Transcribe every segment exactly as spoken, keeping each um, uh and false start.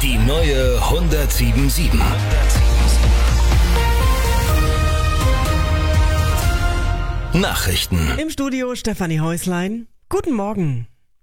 Die neue hundertsieben sieben. Nachrichten. Im Studio Stefanie Häuslein. Guten Morgen.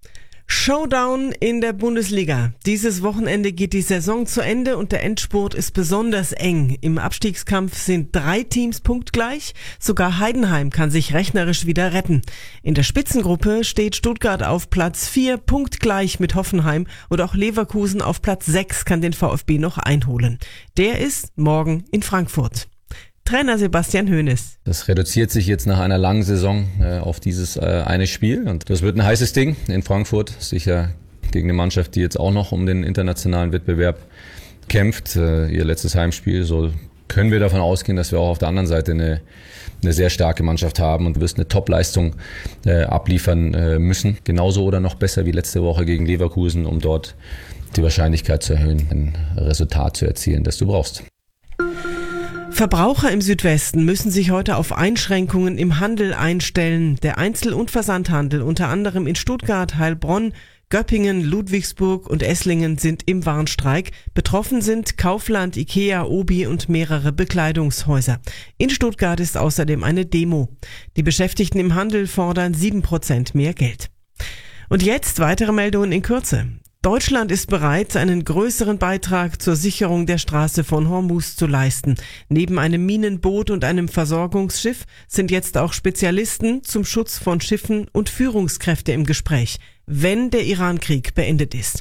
Showdown in der Bundesliga. Dieses Wochenende geht die Saison zu Ende und der Endspurt ist besonders eng. Im Abstiegskampf sind drei Teams punktgleich. Sogar Heidenheim kann sich rechnerisch wieder retten. In der Spitzengruppe steht Stuttgart auf Platz vier, punktgleich mit Hoffenheim, und auch Leverkusen auf Platz sechs kann den VfB noch einholen. Der ist morgen in Frankfurt. Trainer Sebastian Hoeneß. Das reduziert sich jetzt nach einer langen Saison äh, auf dieses äh, eine Spiel und das wird ein heißes Ding in Frankfurt. Sicher gegen eine Mannschaft, die jetzt auch noch um den internationalen Wettbewerb kämpft. Äh, ihr letztes Heimspiel, so können wir davon ausgehen, dass wir auch auf der anderen Seite eine, eine sehr starke Mannschaft haben und du wirst eine Top-Leistung äh, abliefern äh, müssen. Genauso oder noch besser wie letzte Woche gegen Leverkusen, um dort die Wahrscheinlichkeit zu erhöhen, ein Resultat zu erzielen, das du brauchst. Verbraucher im Südwesten müssen sich heute auf Einschränkungen im Handel einstellen. Der Einzel- und Versandhandel, unter anderem in Stuttgart, Heilbronn, Göppingen, Ludwigsburg und Esslingen, sind im Warnstreik. Betroffen sind Kaufland, Ikea, Obi und mehrere Bekleidungshäuser. In Stuttgart ist außerdem eine Demo. Die Beschäftigten im Handel fordern sieben Prozent mehr Geld. Und jetzt weitere Meldungen in Kürze. Deutschland ist bereit, einen größeren Beitrag zur Sicherung der Straße von Hormuz zu leisten. Neben einem Minenboot und einem Versorgungsschiff sind jetzt auch Spezialisten zum Schutz von Schiffen und Führungskräfte im Gespräch, wenn der Iran-Krieg beendet ist.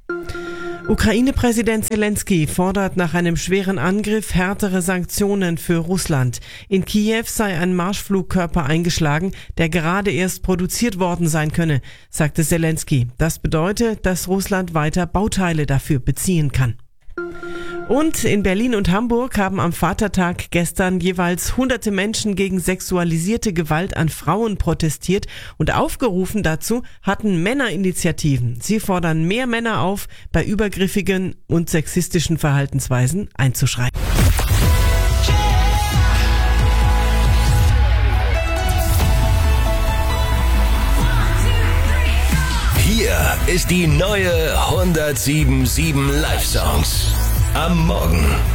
Ukraine-Präsident Zelensky fordert nach einem schweren Angriff härtere Sanktionen für Russland. In Kiew sei ein Marschflugkörper eingeschlagen, der gerade erst produziert worden sein könne, sagte Zelensky. Das bedeutet, dass Russland weiter Bauteile dafür beziehen kann. Und in Berlin und Hamburg haben am Vatertag gestern jeweils hunderte Menschen gegen sexualisierte Gewalt an Frauen protestiert und aufgerufen dazu hatten Männerinitiativen. Sie fordern mehr Männer auf, bei übergriffigen und sexistischen Verhaltensweisen einzuschreiten. Hier ist die neue hundertsieben Komma sieben Live Songs. Am Morgen.